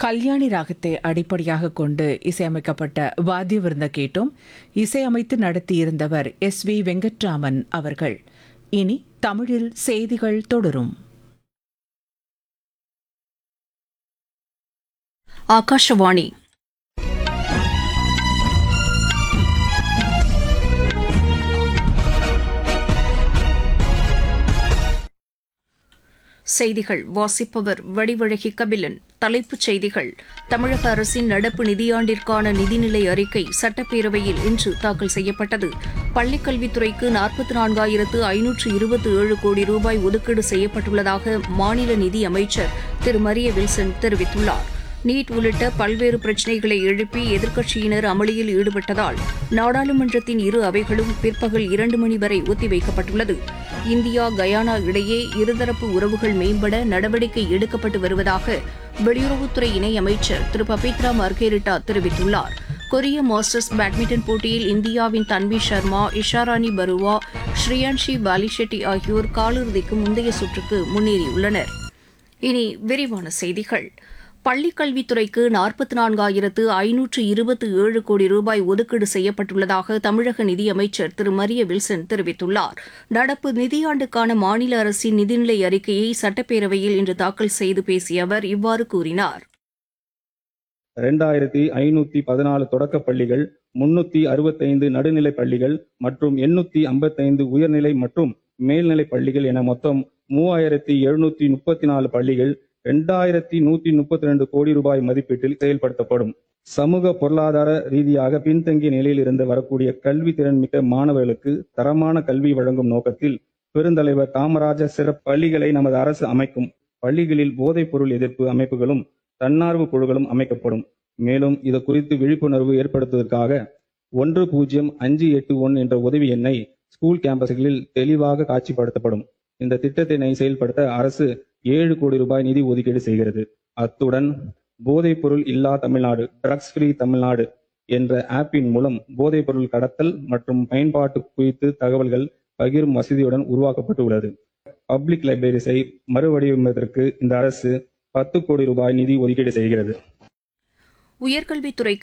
கல்யாணி ராகத்தை அடிப்படையாக கொண்டு இசையமைக்கப்பட்ட வாத்திய விருந்த கேட்டோம். இசையமைத்து நடத்தியிருந்தவர் எஸ்.வி. வெங்கட்ராமன் அவர்கள். இனி தமிழில் செய்திகள் தொடரும். ஆகாஷவாணி. செய்திகள் வாசிப்பவர் வடிவழகி கபிலன். தலைப்புச் செய்திகள். தமிழக அரசின் நடப்பு நிதியாண்டிற்கான நிதிநிலை அறிக்கை சட்டப்பேரவையில் இன்று தாக்கல் செய்யப்பட்டது. பள்ளிக்கல்வித்துறைக்கு 44,527 கோடி ரூபாய் ஒதுக்கீடு செய்யப்பட்டுள்ளதாக மாநில நிதி அமைச்சர் திரு மரிய வில்சன் தெரிவித்துள்ளார். நீட் உள்ளிட்ட பல்வேறு பிரச்சினைகளை எழுப்பி எதிர்க்கட்சியினர் அமளியில் ஈடுபட்டதால் நாடாளுமன்றத்தின் இரு அவைகளும் பிற்பகல் 2 மணி வரை ஒத்திவைக்கப்பட்டுள்ளது. இந்தியா கயானா இடையே இருதரப்பு உறவுகள் மேம்பட நடவடிக்கை எடுக்கப்பட்டு வருவதாக வெளியுறவுத்துறை இணையமைச்சர் திரு பபித்ரா மார்கெரிட்டா தெரிவித்துள்ளார். கொரிய மாஸ்டர்ஸ் பேட்மிண்டன் போட்டியில் இந்தியாவின் தன்வி சர்மா, இஷாராணி பருவா, ஸ்ரீயான்ஷி பாலிஷெட்டி ஆகியோர் காலிறுதிக்கு முந்தைய சுற்றுக்கு முன்னேறியுள்ளனர். இனி விரிவான செய்திகள். பள்ளிக்கல்வித்துறைக்கு 44,527 கோடி ரூபாய் ஒதுக்கீடு செய்யப்பட்டுள்ளதாக தமிழக நிதியமைச்சர் திரு மரிய வில்சன் தெரிவித்துள்ளார். நடப்பு நிதியாண்டுக்கான மாநில அரசின் நிதிநிலை அறிக்கையை சட்டப்பேரவையில் இன்று தாக்கல் செய்து பேசிய அவர் இவ்வாறு கூறினார். 2514 தொடக்கப் பள்ளிகள், 365 நடுநிலைப் பள்ளிகள் மற்றும் 855 உயர்நிலை மற்றும் மேல்நிலைப் பள்ளிகள் என மொத்தம் 3734 பள்ளிகள் 2132 கோடி ரூபாய் மதிப்பீட்டில் செயல்படுத்தப்படும். சமூக பொருளாதார ரீதியாக பின்தங்கிய நிலையில் இருந்து வரக்கூடிய கல்வி திறன் மிக்க மாணவர்களுக்கு தரமான கல்வி வழங்கும் நோக்கத்தில் பெருந்தலைவர் காமராஜர் சிறப்பு பள்ளிகளை நமது அரசு அமைக்கும். பள்ளிகளில் போதைப் பொருள் எதிர்ப்பு அமைப்புகளும் தன்னார்வ குழுக்களும் அமைக்கப்படும். மேலும் இது குறித்து விழிப்புணர்வு ஏற்படுத்துவதற்காக 10581 என்ற உதவி எண்ணை ஸ்கூல் கேம்பஸ்களில் தெளிவாக காட்சிப்படுத்தப்படும். இந்த திட்டத்தினை செயல்படுத்த அரசு 7 கோடி ரூபாய் நிதி ஒதுக்கீடு செய்கிறது. அத்துடன் போதைப் பொருள் இல்லா தமிழ்நாடு, ட்ரக்ஸ் ஃப்ரீ தமிழ்நாடு என்ற ஆப்பின் மூலம் போதைப் பொருள் கடத்தல் மற்றும் பயன்பாட்டு குறித்து தகவல்கள் பகிரும் வசதியுடன் உருவாக்கப்பட்டு உள்ளது. பப்ளிக் லைப்ரரிஸை மறுவடிவமைப்பதற்கு இந்த அரசு 10 கோடி ரூபாய் நிதி ஒதுக்கீடு செய்கிறது. உயர்கல்வித்துறைக்கு